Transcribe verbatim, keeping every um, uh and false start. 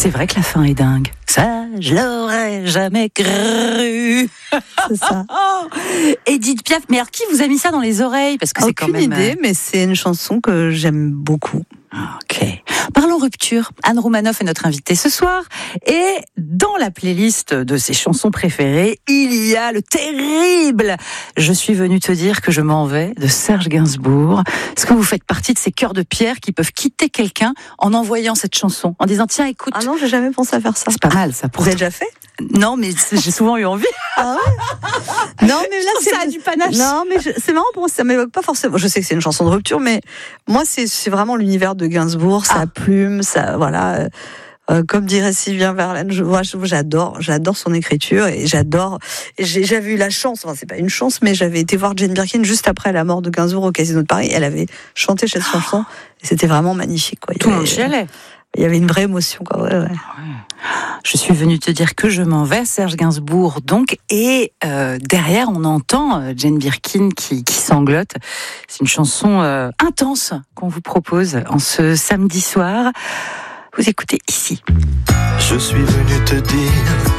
C'est vrai que la fin est dingue. Ça, je l'aurais jamais cru. C'est ça. Oh, Edith Piaf, mais alors qui vous a mis ça dans les oreilles? Parce que c'est Aucune quand même... idée, mais c'est une chanson que j'aime beaucoup. Ok. Parlons rupture. Anne Roumanoff est notre invitée ce soir. Et dans la playlist de ses chansons préférées, il y a le terrible « Je suis venue te dire que je m'en vais » de Serge Gainsbourg. Est-ce que vous faites partie de ces cœurs de pierre qui peuvent quitter quelqu'un en envoyant cette chanson, en disant « Tiens, écoute... » Ah non, j'ai jamais pensé à faire ça. C'est pas mal, ça. Vous avez déjà fait? Non, mais j'ai souvent eu envie. Ah ouais. Non, mais là, c'est ça a du panache. Non, mais je... c'est marrant pour moi, ça m'évoque pas forcément. Je sais que c'est une chanson de rupture, mais moi, c'est, c'est vraiment l'univers de Gainsbourg, sa ah. plume, ça, voilà. Euh, comme dirait Sylvain Verlaine, je, moi, j'adore, j'adore son écriture et j'adore. Et j'ai, j'avais eu la chance, enfin, c'est pas une chance, mais j'avais été voir Jane Birkin juste après la mort de Gainsbourg au Casino de Paris. Elle avait chanté cette chanson et c'était vraiment magnifique, quoi. Tout le monde y allait. Il y avait une vraie émotion, quoi. Ouais, ouais. Je suis venue te dire que je m'en vais, Serge Gainsbourg, donc. Et euh, derrière, on entend euh, Jane Birkin qui, qui sanglote. C'est une chanson euh, intense qu'on vous propose en ce samedi soir. Vous écoutez ici. Je suis venu te dire